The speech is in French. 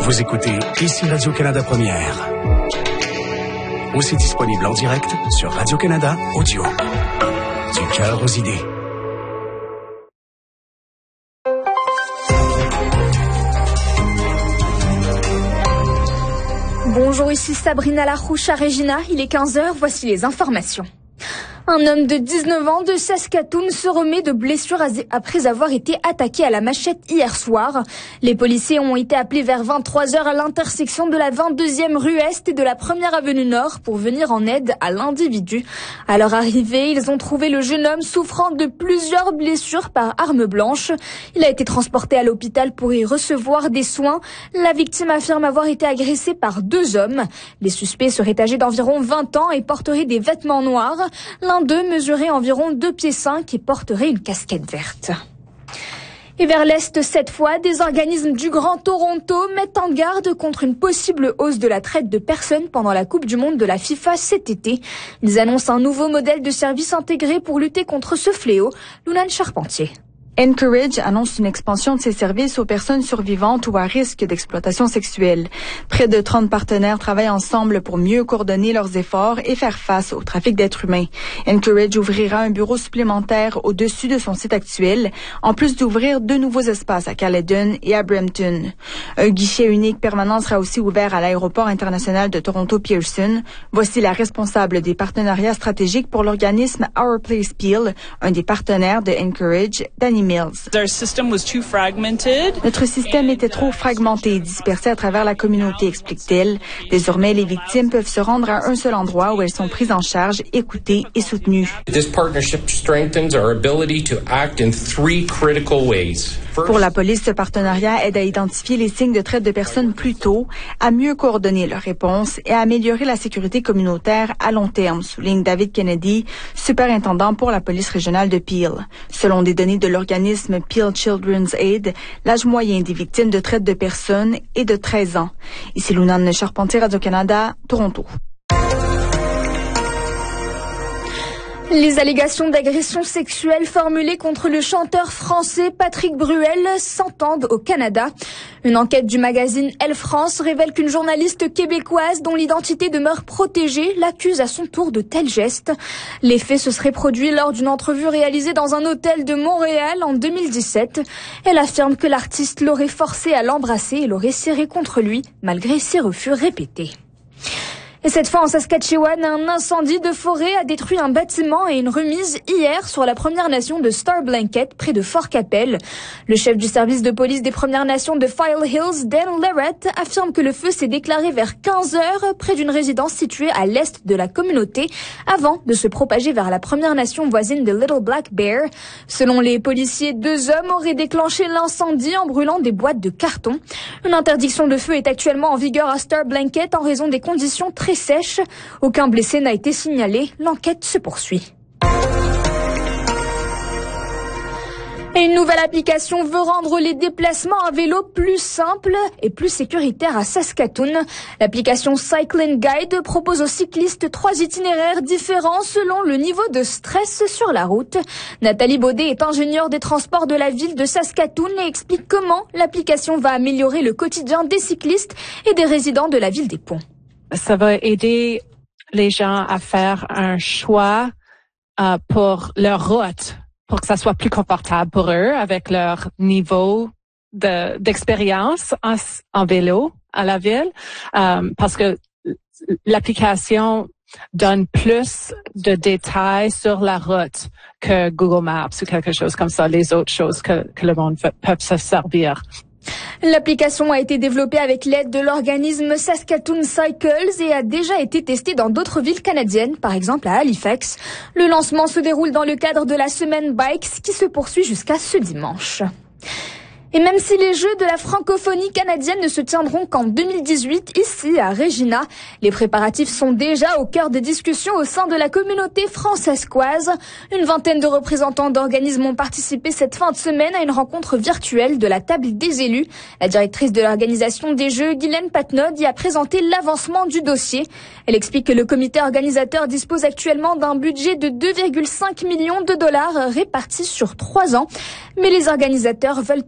Vous écoutez ici Radio-Canada Première. Aussi disponible en direct sur Radio-Canada Audio. Du cœur aux idées. Bonjour, ici Sabrina Larouche à Regina. Il est 15h, voici les informations. Un homme de 19 ans de Saskatoon se remet de blessures après avoir été attaqué à la machette hier soir. Les policiers ont été appelés vers 23h à l'intersection de la 22e rue Est et de la 1er avenue Nord pour venir en aide à l'individu. À leur arrivée, ils ont trouvé le jeune homme souffrant de plusieurs blessures par arme blanche. Il a été transporté à l'hôpital pour y recevoir des soins. La victime affirme avoir été agressée par 2 hommes. Les suspects seraient âgés d'environ 20 ans et porteraient des vêtements noirs. L'un d'eux mesurait environ 2 pieds 5 et porterait une casquette verte. Et vers l'Est, cette fois, des organismes du Grand Toronto mettent en garde contre une possible hausse de la traite de personnes pendant la Coupe du Monde de la FIFA cet été. Ils annoncent un nouveau modèle de service intégré pour lutter contre ce fléau. Lounane Charpentier. Encourage annonce une expansion de ses services aux personnes survivantes ou à risque d'exploitation sexuelle. Près de 30 partenaires travaillent ensemble pour mieux coordonner leurs efforts et faire face au trafic d'êtres humains. Encourage ouvrira un bureau supplémentaire au-dessus de son site actuel, en plus d'ouvrir 2 nouveaux espaces à Caledon et à Brampton. Un guichet unique permanent sera aussi ouvert à l'aéroport international de Toronto-Pearson. Voici la responsable des partenariats stratégiques pour l'organisme Our Place Peel, un des partenaires de Encourage, Danny Mills. Notre système était trop fragmenté et dispersé à travers la communauté, explique-t-elle. Désormais, les victimes peuvent se rendre à un seul endroit où elles sont prises en charge, écoutées et soutenues. Pour la police, ce partenariat aide à identifier les signes de traite de personnes plus tôt, à mieux coordonner leurs réponses et à améliorer la sécurité communautaire à long terme, souligne David Kennedy, superintendant pour la police régionale de Peel. Selon des données de l'organisme Peel Children's Aid, l'âge moyen des victimes de traite de personnes est de 13 ans. Ici Lounane Charpentier, Radio-Canada, Toronto. Les allégations d'agression sexuelle formulées contre le chanteur français Patrick Bruel s'entendent au Canada. Une enquête du magazine Elle France révèle qu'une journaliste québécoise dont l'identité demeure protégée l'accuse à son tour de tels gestes. Les faits se seraient produits lors d'une entrevue réalisée dans un hôtel de Montréal en 2017. Elle affirme que l'artiste l'aurait forcé à l'embrasser et l'aurait serré contre lui malgré ses refus répétés. Et cette fois en Saskatchewan, un incendie de forêt a détruit un bâtiment et une remise hier sur la Première Nation de Star Blanket près de Fort Capel. Le chef du service de police des Premières Nations de File Hills, Dan Larrett, affirme que le feu s'est déclaré vers 15h près d'une résidence située à l'est de la communauté avant de se propager vers la Première Nation voisine de Little Black Bear. Selon les policiers, 2 hommes auraient déclenché l'incendie en brûlant des boîtes de carton. Une interdiction de feu est actuellement en vigueur à Star Blanket en raison des conditions très sèche. Aucun blessé n'a été signalé. L'enquête se poursuit. Et une nouvelle application veut rendre les déplacements à vélo plus simples et plus sécuritaires à Saskatoon. L'application Cycling Guide propose aux cyclistes 3 itinéraires différents selon le niveau de stress sur la route. Nathalie Baudet est ingénieure des transports de la ville de Saskatoon et explique comment l'application va améliorer le quotidien des cyclistes et des résidents de la ville des Ponts. Ça va aider les gens à faire un choix pour leur route, pour que ça soit plus confortable pour eux avec leur niveau d'expérience en vélo à la ville, parce que l'application donne plus de détails sur la route que Google Maps ou quelque chose comme ça, les autres choses que le monde peut se servir. L'application a été développée avec l'aide de l'organisme Saskatoon Cycles et a déjà été testée dans d'autres villes canadiennes, par exemple à Halifax. Le lancement se déroule dans le cadre de la semaine Bikes qui se poursuit jusqu'à ce dimanche. Et même si les Jeux de la francophonie canadienne ne se tiendront qu'en 2018 ici à Regina, les préparatifs sont déjà au cœur des discussions au sein de la communauté francescoise. Une vingtaine de représentants d'organismes ont participé cette fin de semaine à une rencontre virtuelle de la table des élus. La directrice de l'organisation des Jeux, Guylaine Patnaud, y a présenté l'avancement du dossier. Elle explique que le comité organisateur dispose actuellement d'un budget de 2,5 millions de dollars répartis sur 3 ans. Mais les organisateurs veulent